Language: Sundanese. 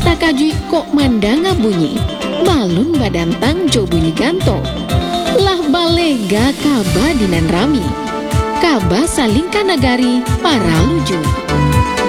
takajui kok mandanga bunyi, balun badantang jo bunyi ganto. Lah balega kaba dinan rami, kaba salingkan nagari para luju.